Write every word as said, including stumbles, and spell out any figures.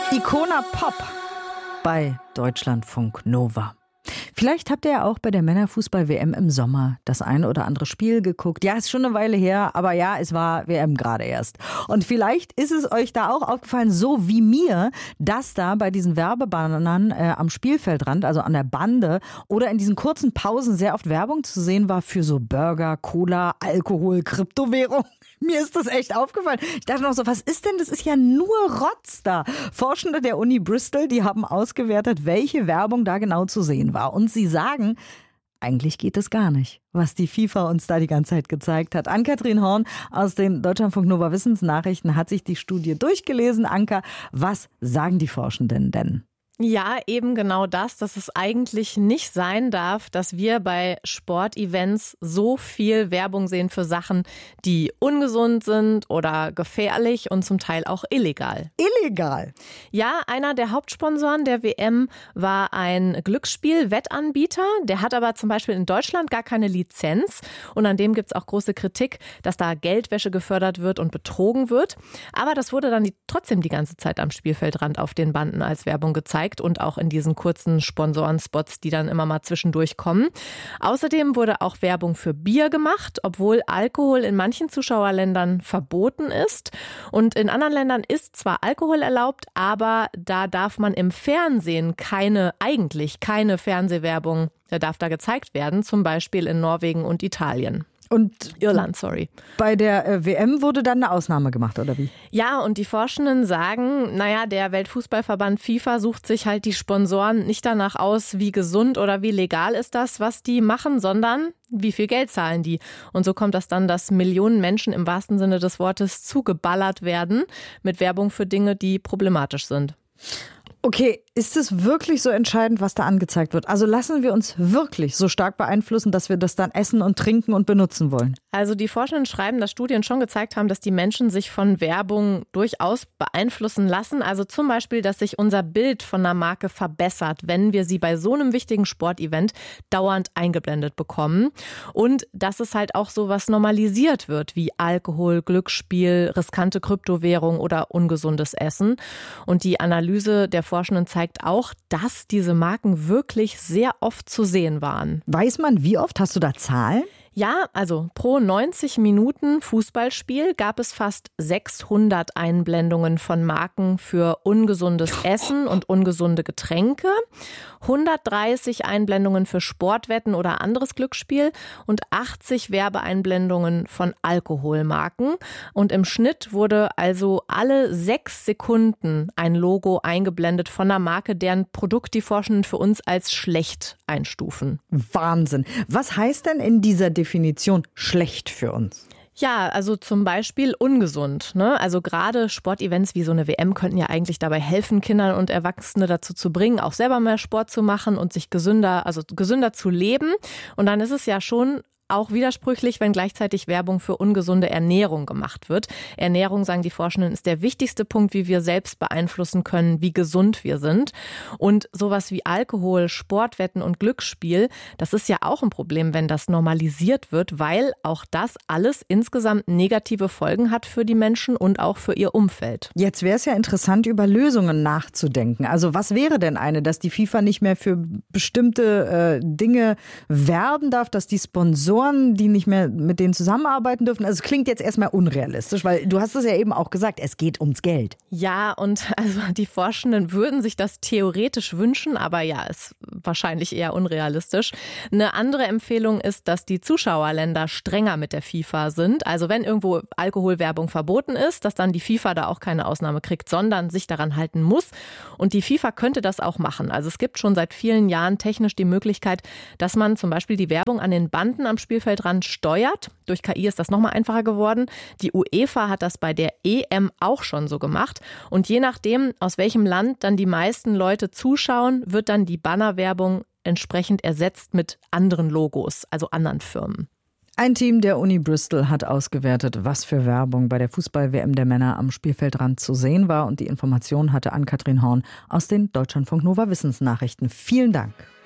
Icona Pop bei Deutschlandfunk Nova. Vielleicht habt ihr ja auch bei der Männerfußball-W M im Sommer das ein oder andere Spiel geguckt. Ja, ist schon eine Weile her, aber ja, es war W M gerade erst. Und vielleicht ist es euch da auch aufgefallen, so wie mir, dass da bei diesen Werbebannern äh, am Spielfeldrand, also an der Bande oder in diesen kurzen Pausen sehr oft Werbung zu sehen war für so Burger, Cola, Alkohol, Kryptowährung. Mir ist das echt aufgefallen. Ich dachte noch so, was ist denn? Das ist ja nur Rotz da. Forschende der Uni Bristol, die haben ausgewertet, welche Werbung da genau zu sehen war. Und sie sagen, eigentlich geht es gar nicht, was die FIFA uns da die ganze Zeit gezeigt hat. Ann-Kathrin Horn aus den Deutschlandfunk Nova Wissensnachrichten hat sich die Studie durchgelesen. Anka, was sagen die Forschenden denn? Ja, eben genau das, dass es eigentlich nicht sein darf, dass wir bei Sportevents so viel Werbung sehen für Sachen, die ungesund sind oder gefährlich und zum Teil auch illegal. Illegal? Ja, einer der Hauptsponsoren der W M war ein Glücksspiel-Wettanbieter. Der hat aber zum Beispiel in Deutschland gar keine Lizenz und an dem gibt es auch große Kritik, dass da Geldwäsche gefördert wird und betrogen wird. Aber das wurde dann die, trotzdem die ganze Zeit am Spielfeldrand auf den Banden als Werbung gezeigt. Und auch in diesen kurzen Sponsorenspots, die dann immer mal zwischendurch kommen. Außerdem wurde auch Werbung für Bier gemacht, obwohl Alkohol in manchen Zuschauerländern verboten ist. Und in anderen Ländern ist zwar Alkohol erlaubt, aber da darf man im Fernsehen keine, eigentlich keine Fernsehwerbung, darf da gezeigt werden, zum Beispiel in Norwegen und Italien. Und Irland, sorry. Bei der äh, W M wurde dann eine Ausnahme gemacht, oder wie? Ja, und die Forschenden sagen, naja, der Weltfußballverband FIFA sucht sich halt die Sponsoren nicht danach aus, wie gesund oder wie legal ist das, was die machen, sondern wie viel Geld zahlen die. Und so kommt das dann, dass Millionen Menschen im wahrsten Sinne des Wortes zugeballert werden mit Werbung für Dinge, die problematisch sind. Okay, ist es wirklich so entscheidend, was da angezeigt wird? Also lassen wir uns wirklich so stark beeinflussen, dass wir das dann essen und trinken und benutzen wollen? Also die Forschenden schreiben, dass Studien schon gezeigt haben, dass die Menschen sich von Werbung durchaus beeinflussen lassen. Also zum Beispiel, dass sich unser Bild von einer Marke verbessert, wenn wir sie bei so einem wichtigen Sportevent dauernd eingeblendet bekommen. Und dass es halt auch sowas normalisiert wird, wie Alkohol, Glücksspiel, riskante Kryptowährung oder ungesundes Essen. Und die Analyse der Forschenden zeigt auch, dass diese Marken wirklich sehr oft zu sehen waren. Weiß man, wie oft? Hast du da Zahlen? Ja, also pro neunzig Minuten Fußballspiel gab es fast sechshundert Einblendungen von Marken für ungesundes Essen und ungesunde Getränke, hundertdreißig Einblendungen für Sportwetten oder anderes Glücksspiel und achtzig Werbeeinblendungen von Alkoholmarken. Und im Schnitt wurde also alle sechs Sekunden ein Logo eingeblendet von einer Marke, deren Produkt die Forschenden für uns als schlecht einstufen. Wahnsinn. Was heißt denn in dieser Definition schlecht für uns? Ja, also zum Beispiel ungesund, ne? Also gerade Sportevents wie so eine W M könnten ja eigentlich dabei helfen, Kindern und Erwachsene dazu zu bringen, auch selber mehr Sport zu machen und sich gesünder, also gesünder zu leben. Und dann ist es ja schon auch widersprüchlich, wenn gleichzeitig Werbung für ungesunde Ernährung gemacht wird. Ernährung, sagen die Forschenden, ist der wichtigste Punkt, wie wir selbst beeinflussen können, wie gesund wir sind. Und sowas wie Alkohol, Sportwetten und Glücksspiel, das ist ja auch ein Problem, wenn das normalisiert wird, weil auch das alles insgesamt negative Folgen hat für die Menschen und auch für ihr Umfeld. Jetzt wäre es ja interessant, über Lösungen nachzudenken. Also was wäre denn eine, dass die FIFA nicht mehr für bestimmte äh, Dinge werben darf, dass die Sponsoren, die nicht mehr mit denen zusammenarbeiten dürfen. Also es klingt jetzt erstmal unrealistisch, weil du hast es ja eben auch gesagt, es geht ums Geld. Ja, und also die Forschenden würden sich das theoretisch wünschen, aber ja, ist wahrscheinlich eher unrealistisch. Eine andere Empfehlung ist, dass die Zuschauerländer strenger mit der FIFA sind. Also wenn irgendwo Alkoholwerbung verboten ist, dass dann die FIFA da auch keine Ausnahme kriegt, sondern sich daran halten muss. Und die FIFA könnte das auch machen. Also es gibt schon seit vielen Jahren technisch die Möglichkeit, dass man zum Beispiel die Werbung an den Banden am Spielfeldrand steuert. Durch K I ist das nochmal einfacher geworden. Die UEFA hat das bei der E M auch schon so gemacht. Und je nachdem, aus welchem Land dann die meisten Leute zuschauen, wird dann die Bannerwerbung entsprechend ersetzt mit anderen Logos, also anderen Firmen. Ein Team der Uni Bristol hat ausgewertet, was für Werbung bei der Fußball-W M der Männer am Spielfeldrand zu sehen war. Und die Information hatte Ann-Kathrin Horn aus den Deutschlandfunk Nova Wissensnachrichten. Vielen Dank.